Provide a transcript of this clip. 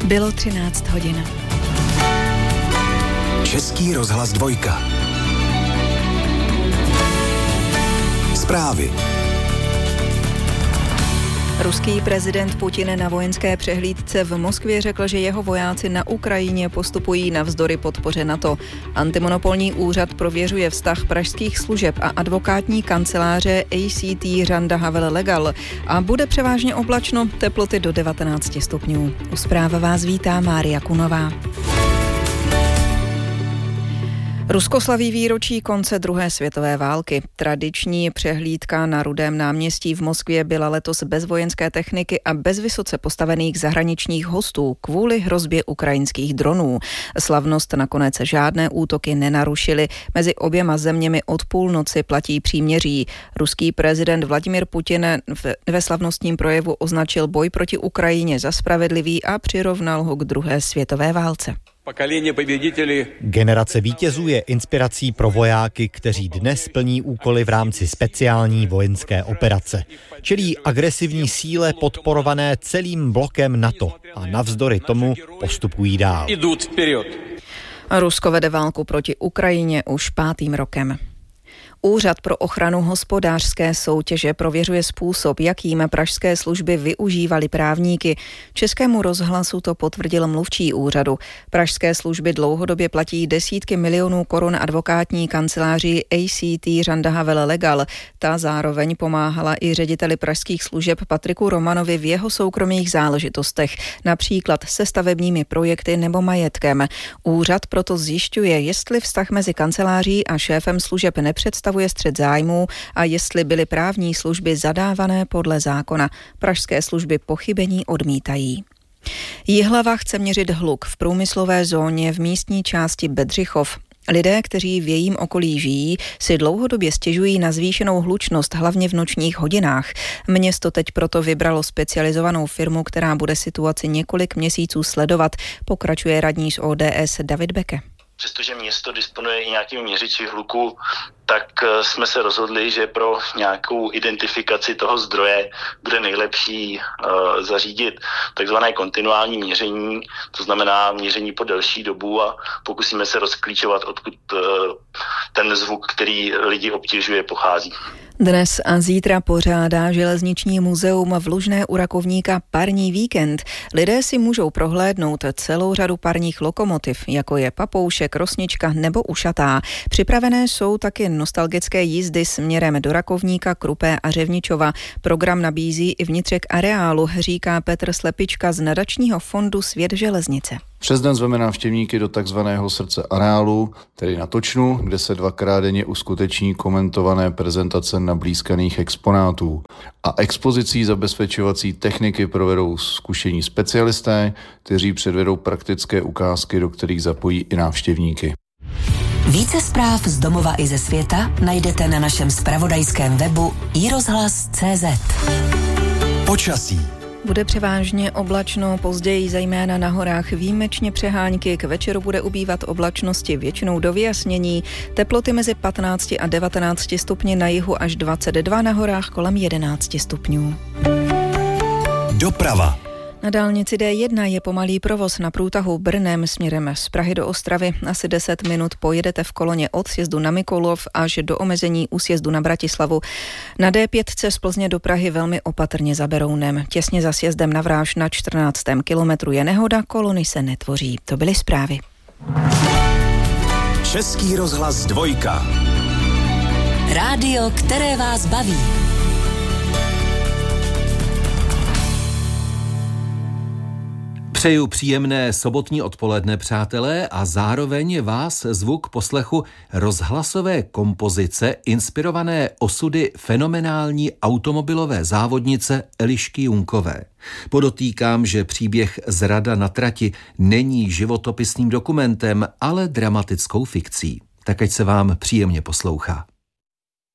Bylo 13 hodin. Český rozhlas 2. Zprávy. Ruský prezident Putin na vojenské přehlídce v Moskvě řekl, že jeho vojáci na Ukrajině postupují navzdory podpoře NATO. Antimonopolní úřad prověřuje vztah pražských služeb a advokátní kanceláře ACT Randa Havel Legal a bude převážně oblačno, teploty do 19 stupňů. U zprávy vás vítá Mária Kunová. Rusko slaví výročí konce druhé světové války. Tradiční přehlídka na Rudém náměstí v Moskvě byla letos bez vojenské techniky a bez vysoce postavených zahraničních hostů kvůli hrozbě ukrajinských dronů. Slavnost nakonec žádné útoky nenarušily. Mezi oběma zeměmi od půlnoci platí příměří. Ruský prezident Vladimir Putin ve slavnostním projevu označil boj proti Ukrajině za spravedlivý a přirovnal ho k druhé světové válce. Generace vítězů je inspirací pro vojáky, kteří dnes plní úkoly v rámci speciální vojenské operace. Čelí agresivní síle podporované celým blokem NATO a navzdory tomu postupují dál. Rusko vede válku proti Ukrajině už 5. rokem. Úřad pro ochranu hospodářské soutěže prověřuje způsob, jakým pražské služby využívaly právníky. Českému rozhlasu to potvrdil mluvčí úřadu. Pražské služby dlouhodobě platí desítky milionů korun advokátní kanceláři ACT Randa Havel Legal. Ta zároveň pomáhala i řediteli pražských služeb Patriku Romanovi v jeho soukromých záležitostech, například se stavebními projekty nebo majetkem. Úřad proto zjišťuje, jestli vztah mezi kanceláří a šéfem služeb nepředstavuje střet zájmů a jestli byly právní služby zadávané podle zákona. Pražské služby pochybení odmítají. Jihlava chce měřit hluk v průmyslové zóně v místní části Bedřichov. Lidé, kteří v jejím okolí žijí, si dlouhodobě stěžují na zvýšenou hlučnost, hlavně v nočních hodinách. Město teď proto vybralo specializovanou firmu, která bude situaci několik měsíců sledovat, pokračuje radní z ODS David Beke. Přestože město disponuje i nějakým měřiči hluku, tak jsme se rozhodli, že pro nějakou identifikaci toho zdroje bude nejlepší zařídit takzvané kontinuální měření, to znamená měření po delší dobu a pokusíme se rozklíčovat, odkud ten zvuk, který lidi obtěžuje, pochází. Dnes a zítra pořádá Železniční muzeum v Lužné u Rakovníka parní víkend. Lidé si můžou prohlédnout celou řadu parních lokomotiv, jako je Papoušek, Rosnička nebo Ušatá. Připravené jsou taky nostalgické jízdy směrem do Rakovníka, Krupé a Řevničova. Program nabízí i vnitřek areálu, říká Petr Slepička z nadačního fondu Svět železnice. Přes den zveme návštěvníky do takzvaného srdce areálu, tedy na Točnu, kde se 2krát denně uskuteční komentované prezentace nablízkaných exponátů. A expozicí zabezpečovací techniky provedou zkušení specialisté, kteří předvedou praktické ukázky, do kterých zapojí i návštěvníky. Více zpráv z domova i ze světa najdete na našem zpravodajském webu iRozhlas.cz. Počasí. Bude převážně oblačno, později zejména na horách výjimečně přehánky, k večeru bude ubývat oblačnosti většinou do vyjasnění, teploty mezi 15 a 19 stupni na jihu až 22, na horách kolem 11 stupňů. Doprava. Na dálnici D1 je pomalý provoz na průtahu Brnem směrem z Prahy do Ostravy. Asi 10 minut pojedete v koloně od sjezdu na Mikulov až do omezení u sjezdu na Bratislavu. Na D5 z Plzně do Prahy velmi opatrně za Berounem. Těsně za sjezdem na Vráž na 14. kilometru je nehoda, kolony se netvoří. To byly zprávy. Český rozhlas 2. Rádio, které vás baví. Přeju příjemné sobotní odpoledne, přátelé, a zároveň vás zvu k poslechu rozhlasové kompozice inspirované osudy fenomenální automobilové závodnice Elišky Junkové. Podotýkám, že příběh Zrada na trati není životopisným dokumentem, ale dramatickou fikcí. Tak ať se vám příjemně poslouchá.